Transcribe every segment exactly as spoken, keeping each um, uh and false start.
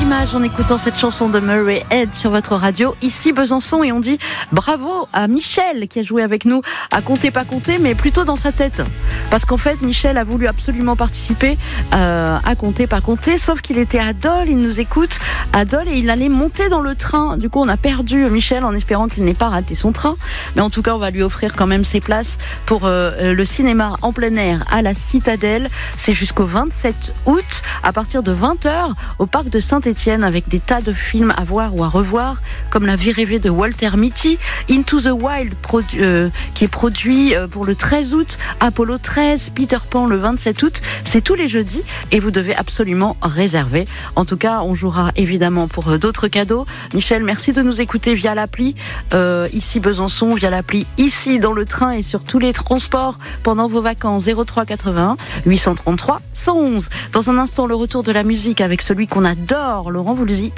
l'image en écoutant cette chanson de Murray Head sur votre radio, ici Besançon, et on dit bravo à Michel qui a joué avec nous à Compter pas compter, mais plutôt dans sa tête. Parce qu'en fait, Michel a voulu absolument participer euh, à Compter pas compter, sauf qu'il était à Dole, il nous écoute à Dole et il allait monter dans le train. Du coup, on a perdu Michel en espérant qu'il n'ait pas raté son train. Mais en tout cas, on va lui offrir quand même ses places pour euh, le cinéma en plein air à la Citadelle. C'est jusqu'au vingt-sept août, à partir de vingt heures, au parc de Saint-Étienne, avec des tas de films à voir ou à revoir, comme La vie rêvée de Walter Mitty, Into the Wild, produ- euh, qui est produit pour le treize août, Apollo treize, Peter Pan le vingt-sept août. C'est tous les jeudis et vous devez absolument réserver. En tout cas, on jouera évidemment pour d'autres cadeaux. Michel, merci de nous écouter via l'appli euh, ici Besançon, via l'appli ici dans le train et sur tous les transports pendant vos vacances. zéro trois quatre-vingt-un huit cent trente-trois cent onze. Dans un instant, le retour de la musique avec celui qu'on adore, Laurent Voulzy.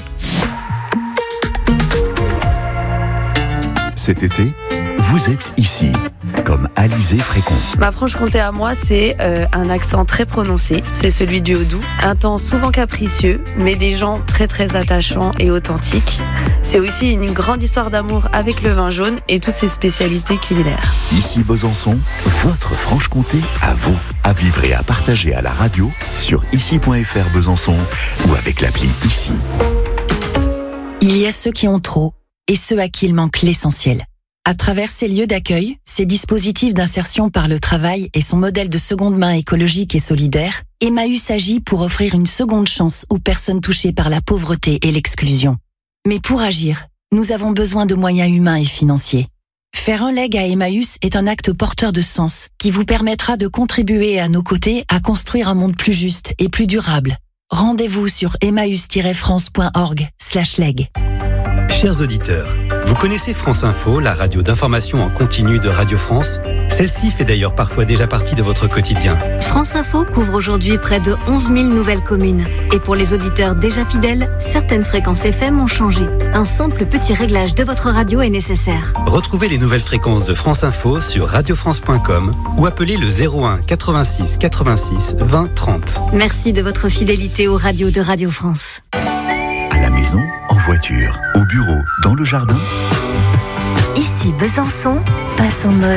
Cet été, vous êtes ici, comme Alizé Frécon. Ma Franche-Comté à moi, c'est euh, un accent très prononcé, c'est celui du Haut-Doubs. Un temps souvent capricieux, mais des gens très très attachants et authentiques. C'est aussi une grande histoire d'amour avec le vin jaune et toutes ses spécialités culinaires. Ici Besançon, votre Franche-Comté à vous, à vivre et à partager à la radio sur ici point f r Besançon ou avec l'appli Ici. Il y a ceux qui ont trop et ceux à qui il manque l'essentiel. À travers ces lieux d'accueil, ces dispositifs d'insertion par le travail et son modèle de seconde main écologique et solidaire, Emmaüs agit pour offrir une seconde chance aux personnes touchées par la pauvreté et l'exclusion. Mais pour agir, nous avons besoin de moyens humains et financiers. Faire un leg à Emmaüs est un acte porteur de sens qui vous permettra de contribuer à nos côtés à construire un monde plus juste et plus durable. Rendez-vous sur emmaüs tiret france point org slash leg. Chers auditeurs, vous connaissez France Info, la radio d'information en continu de Radio France ? Celle-ci fait d'ailleurs parfois déjà partie de votre quotidien. France Info couvre aujourd'hui près de onze mille nouvelles communes. Et pour les auditeurs déjà fidèles, certaines fréquences F M ont changé. Un simple petit réglage de votre radio est nécessaire. Retrouvez les nouvelles fréquences de France Info sur radio france point com ou appelez le zéro un quatre-vingt-six quatre-vingt-six vingt trente. Merci de votre fidélité aux radios de Radio France. À la maison, en voiture, au bureau, dans le jardin. Ici Besançon passe en mode